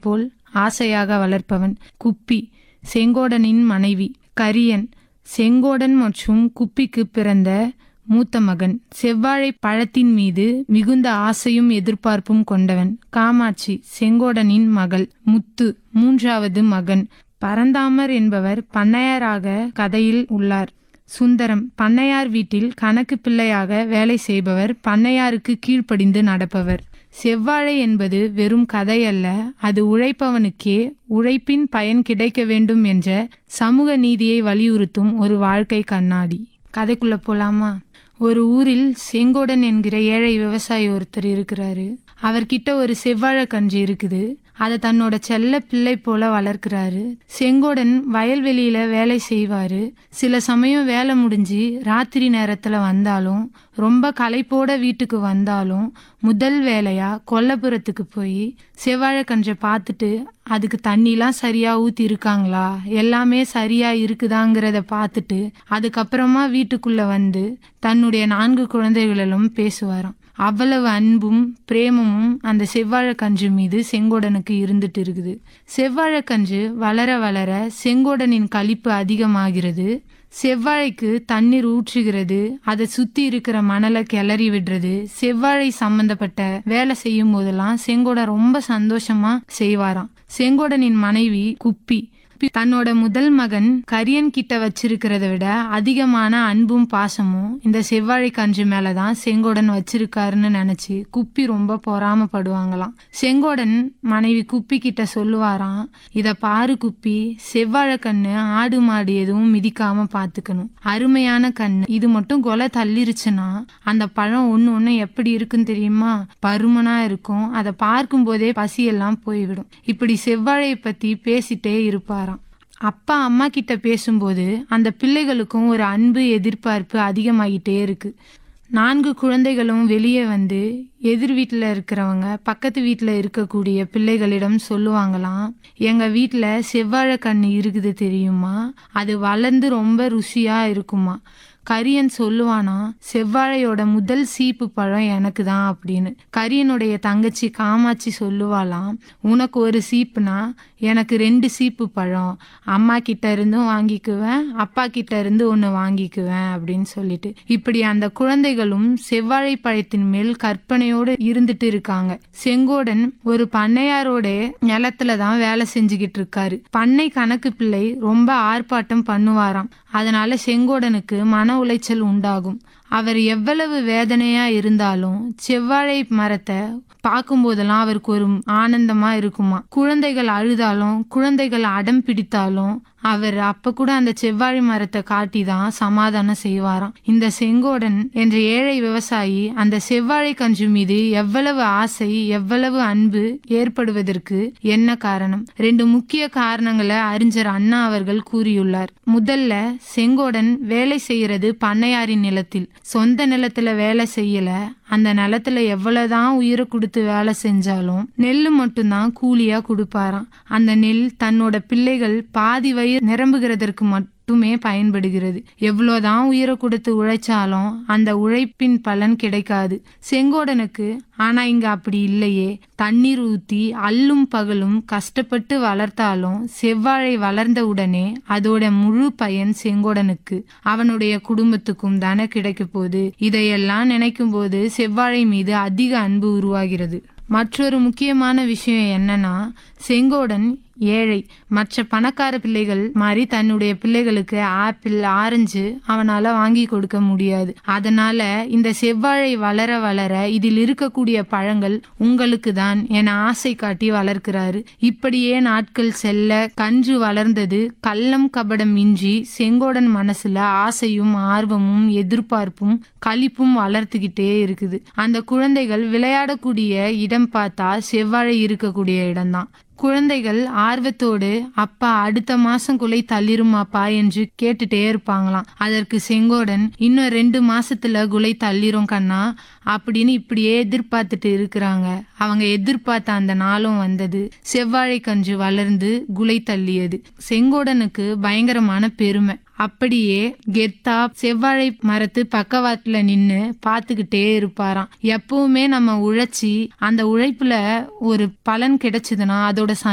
போல் ஆசையாக வளர்ப்பவன். குப்பி செங்கோடனின் மனைவி. கரியன் செங்கோடன் மற்றும் குப்பிக்கு பிறந்த மூத்த மகன். செவ்வாழை பழத்தின் மீது மிகுந்த ஆசையும் எதிர்பார்ப்பும் கொண்டவன். காமாட்சி செங்கோடனின் மகள். முத்து மூன்றாவது மகன். பரந்தாமர் என்பவர் பண்ணையாராக கதையில் உள்ளார். சுந்தரம் பண்ணையார் வீட்டில் கணக்கு பிள்ளையாக வேலை செய்பவர். பண்ணையாருக்கு கீழ்ப்படிந்து நடப்பவர். செவ்வாழை என்பது வெறும் கதையல்ல, அது உழைப்பவனுக்கே உழைப்பின் பயன் கிடைக்க வேண்டும் என்ற சமூக நீதியை வலியுறுத்தும் ஒரு வாழ்க்கை கண்ணாடி. கதைக்குள்ள போலாமா? ஒரு ஊரில் செங்கோடன் என்கிற ஏழை விவசாயி ஒருத்தர் இருக்கிறாரு. அவர்கிட்ட ஒரு செவ்வாழை கன்று இருக்குது. அதை தன்னோட செல்ல பிள்ளை போல வளர்க்கிறாரு. செங்கோடன் வயல்வெளியில வேலை செய்வாரு. சில சமயம் வேலை முடிஞ்சு ராத்திரி நேரத்துல வந்தாலும், ரொம்ப களைப்போட வீட்டுக்கு வந்தாலும், முதல் வேலையா கொல்லப்புறத்துக்கு போய் செவ்வாழை கன்றை பார்த்துட்டு அதுக்கு தண்ணிலாம் சரியா ஊத்தி இருக்காங்களா, எல்லாமே சரியா இருக்குதாங்கிறத பார்த்துட்டு அதுக்கப்புறமா வீட்டுக்குள்ள வந்து தன்னுடைய 4 குழந்தைகளிலும் பேசுவாராம். அவ்வளவு அன்பும் பிரேமமும் அந்த செவ்வாழை கன்று மீது செங்கோடனுக்கு இருந்துட்டு இருக்குது. செவ்வாழை கன்று வளர வளர செங்கோடனின் களிப்பு அதிகமாகிறது. செவ்வாழைக்கு தண்ணீர் ஊற்றுகிறது, அதை சுத்தி இருக்கிற மணலை கிளறி விடுறது, செவ்வாழை சம்பந்தப்பட்ட வேலை செய்யும் போதெல்லாம் செங்கோடன் ரொம்ப சந்தோஷமா செய்வாராம். செங்கோடனின் மனைவி குப்பி தன்னோட முதல் மகன் கரியன் கிட்ட வச்சிருக்கிறத விட அதிகமான அன்பும் பாசமும் இந்த செவ்வாழை கன்று மேலதான் செங்கோடன் வச்சிருக்காருன்னு நினைச்சு குப்பி ரொம்ப பொறாமப்படுவாங்களாம். செங்கோடன் மனைவி குப்பி கிட்ட சொல்லுவாராம், இத பாரு குப்பி, செவ்வாழை கண்ணு ஆடு மாடு எதுவும் மிதிக்காம பாத்துக்கணும். அருமையான கண்ணு, இது மட்டும் கொலை தள்ளிருச்சுன்னா அந்த பழம் ஒண்ணு எப்படி இருக்குன்னு தெரியுமா? பருமனா இருக்கும். அதை பார்க்கும் போதே பசியெல்லாம் போய்விடும். இப்படி செவ்வாழையை பத்தி பேசிட்டே இருப்பாராம். அப்பா அம்மா கிட்ட பேசும்போது அந்த பிள்ளைகளுக்கும் ஒரு அன்பு எதிர்பார்ப்பு அதிகமாகிட்டே இருக்கு. 4 குழந்தைகளும் வெளியே வந்து எதிர் வீட்டில் இருக்கிறவங்க பக்கத்து வீட்டில் இருக்கக்கூடிய பிள்ளைகளிடம் சொல்லுவாங்களாம், எங்க வீட்டில் செவ்வாழை கண்ணு இருக்குது தெரியுமா, அது வளர்ந்து ரொம்ப ருசியா இருக்குமா. கரியன் சொல்லுவானா, செவ்வாழையோட முதல் சீப்பு பழம் எனக்கு தான் அப்படின்னு. கரியனுடைய தங்கச்சி காமாட்சி சொல்லுவாளாம், உனக்கு ஒரு சீப்புனா எனக்கு 2 சீப்பு பழம், அம்மா கிட்ட இருந்தும் வாங்கிக்குவேன், அப்பா கிட்ட இருந்து ஒன்று வாங்கிக்குவேன் அப்படின்னு சொல்லிட்டு. இப்படி அந்த குழந்தைகளும் செவ்வாழை பழத்தின் மேல் கற்பனையோடு இருந்துட்டு இருக்காங்க. செங்கோடன் ஒரு பண்ணையாரோட நிலத்துல தான் வேலை செஞ்சுக்கிட்டு இருக்காரு. பண்ணை கணக்கு பிள்ளை ரொம்ப ஆர்ப்பாட்டம் பண்ணுவாராம். அதனால செங்கோடனுக்கு மன உளைச்சல் உண்டாகும். அவர் எவ்வளவு வேதனையா இருந்தாலும் செவ்வாழை மரத்தை பார்க்கும் போதெல்லாம் அவருக்கு ஒரு ஆனந்தமா இருக்குமா. குழந்தைகள் அழுதாலும் குழந்தைகள் அடம் பிடித்தாலும் அவர் அப்ப கூட அந்த செவ்வாழை மரத்தை காட்டி தான் சமாதானம் செய்வாராம். இந்த செங்கோடன் என்ற ஏழை விவசாயி அந்த செவ்வாழை கன்று மீது எவ்வளவு ஆசை, எவ்வளவு அன்பு ஏற்படுவதற்கு என்ன காரணம்? 2 முக்கிய காரணங்களை அறிஞர் அண்ணா அவர்கள் கூறியுள்ளார். முதல்ல, செங்கோடன் வேலை செய்யறது பண்ணையாரின் நிலத்தில். சொந்த நிலத்துல வேலை செய்யல. அந்த நிலத்துல எவ்வளவுதான் உயிரை கொடுத்து வேலை செஞ்சாலும் நெல்லு மட்டும்தான் கூலியா கொடுப்பாராம். அந்த நெல் தன்னோட பிள்ளைகள் பாதி வயிறு நிரம்புகிறதற்கு மட்டுமே பயன்படுகிறது. எவ்வளவுதான் உயிரை கொடுத்து உழைச்சாலும் அந்த உழைப்பின் பலன் கிடைக்காது செங்கோடனுக்கு. ஆனா இங்க அப்படி இல்லையே. தண்ணீர் ஊத்தி அல்லும் பகலும் கஷ்டப்பட்டு வளர்த்தாலும் செவ்வாழை வளர்ந்த உடனே அதோட முழு பயன் செங்கோடனுக்கு, அவனுடைய குடும்பத்துக்கும் தானே கிடைக்க போகுது. இதையெல்லாம் நினைக்கும் போது செவ்வாழை மீது அதிக அன்பு உருவாகிறது. மற்றொரு முக்கியமான விஷயம் என்னன்னா, செங்கோடன் ஏழை. மற்ற பணக்கார பிள்ளைகள் மாதிரி தன்னுடைய பிள்ளைகளுக்கு ஆப்பிள், ஆரஞ்சு அவனால வாங்கி கொடுக்க முடியாது. அதனால இந்த செவ்வாழை வளர வளர இதில் இருக்கக்கூடிய பழங்கள் உங்களுக்கு தான் என ஆசை காட்டி வளர்க்கிறாரு. இப்படியே நாட்கள் செல்ல கன்று வளர்ந்தது. கள்ளம் கபடம் இன்றி செங்கோடன் மனசுல ஆசையும் ஆர்வமும் எதிர்பார்ப்பும் களிப்பும் வளர்த்துக்கிட்டே இருக்குது. அந்த குழந்தைகள் விளையாடக்கூடிய இடம் பார்த்தா செவ்வாழை இருக்கக்கூடிய இடம்தான். குழந்தைகள் ஆர்வத்தோடு அப்பா அடுத்த மாசம் குலை தள்ளிருமாப்பா என்று கேட்டுட்டே இருப்பாங்களாம். அதற்கு செங்கோடன், இன்னும் 2 மாசத்துல குலை தள்ளிரும் கண்ணா அப்படின்னு இப்படியே எதிர்பார்த்துட்டு இருக்கிறாங்க. அவங்க எதிர்பார்த்த அந்த நாளும் வந்தது. செவ்வாழை கன்று வளர்ந்து குலை தள்ளியது. செங்கோடனுக்கு பயங்கரமான பெருமை. அப்படியே கெத்தா செவ்வாழை மரத்து பக்கவாட்டுல நின்னு பாத்துக்கிட்டே இருப்பாராம். எப்பவுமே நம்ம உழைச்சி அந்த உழைப்புல ஒரு பலன் கிடைச்சதுன்னா அதோட